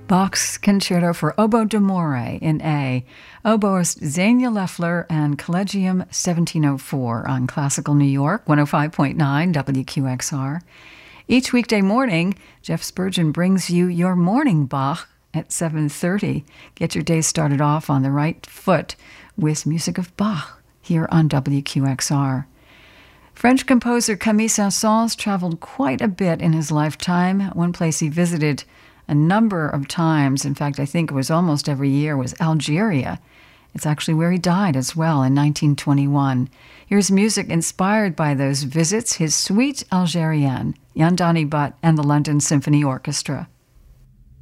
Bach's Concerto for Oboe d'Amore in A. Oboist Xenia Leffler and Collegium 1704 on Classical New York, 105.9 WQXR. Each weekday morning, Jeff Spurgeon brings you your morning Bach at 7:30. Get your day started off on the right foot with music of Bach here on WQXR. French composer Camille Saint-Saëns traveled quite a bit in his lifetime. One place he visited a number of times, in fact, I think it was almost every year, was Algeria. It's actually where he died as well in 1921. Here's music inspired by those visits, his Suite Algérienne, Yandani Butt and the London Symphony Orchestra.